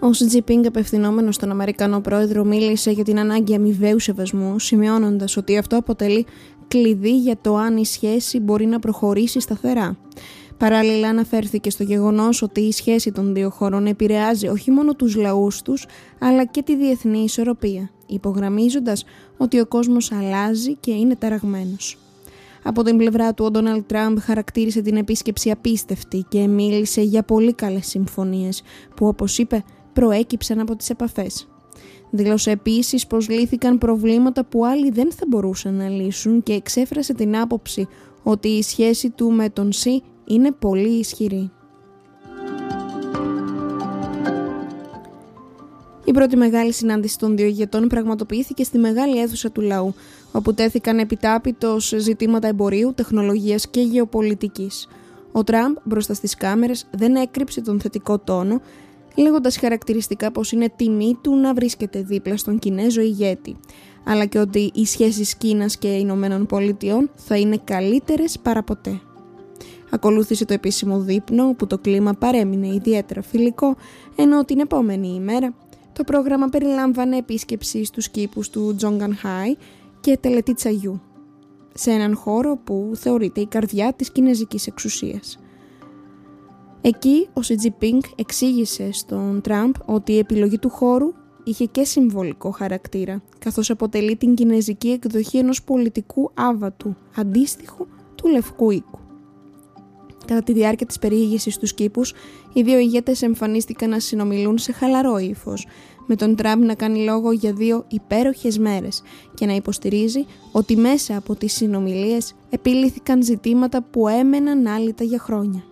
Ο Xi Jinping, απευθυνόμενος στον Αμερικανό πρόεδρο, μίλησε για την ανάγκη αμοιβαίου σεβασμού, σημειώνοντας ότι αυτό αποτελεί κλειδί για το αν η σχέση μπορεί να προχωρήσει σταθερά. Παράλληλα, αναφέρθηκε στο γεγονός ότι η σχέση των δύο χωρών επηρεάζει όχι μόνο τους λαούς τους, αλλά και τη διεθνή ισορροπία, υπογραμμίζοντας ότι ο κόσμος αλλάζει και είναι ταραγμένος. Από την πλευρά του, ο Ντόναλντ Τραμπ χαρακτήρισε την επίσκεψη απίστευτη και μίλησε για πολύ καλές συμφωνίες που, όπως είπε, προέκυψαν από τις επαφές. Δήλωσε επίσης πως λύθηκαν προβλήματα που άλλοι δεν θα μπορούσαν να λύσουν και εξέφρασε την άποψη ότι η σχέση του με τον Xi είναι πολύ ισχυρή. Η πρώτη μεγάλη συνάντηση των δύο ηγετών πραγματοποιήθηκε στη μεγάλη αίθουσα του λαού, όπου τέθηκαν επιτάπητος ζητήματα εμπορίου, τεχνολογίας και γεωπολιτικής. Ο Τραμπ μπροστά στις κάμερες δεν έκρυψε τον θετικό τόνο, λέγοντας χαρακτηριστικά πως είναι τιμή του να βρίσκεται δίπλα στον Κινέζο ηγέτη, αλλά και ότι οι σχέσεις Κίνας και Ηνωμένων Πολιτειών θα είναι καλύτερες παραποτέ. Ακολούθησε το επίσημο δείπνο, όπου το κλίμα παρέμεινε ιδιαίτερα φιλικό, ενώ την επόμενη ημέρα το πρόγραμμα περιλάμβανε επίσκεψη στους κήπους του Τζόγκανχάι και τελετή τσαγιού, σε έναν χώρο που θεωρείται η καρδιά της κινέζικης εξουσίας. Εκεί ο Xi Jinping εξήγησε στον Τραμπ ότι η επιλογή του χώρου είχε και συμβολικό χαρακτήρα, καθώς αποτελεί την κινέζικη εκδοχή ενός πολιτικού άβατου, αντίστοιχου του Λευκού Οίκου. Κατά τη διάρκεια της περιήγησης στους κήπους, οι δύο ηγέτες εμφανίστηκαν να συνομιλούν σε χαλαρό ύφος, με τον Τραμπ να κάνει λόγο για 2 υπέροχες μέρες και να υποστηρίζει ότι μέσα από τις συνομιλίες επιλύθηκαν ζητήματα που έμεναν άλυτα για χρόνια.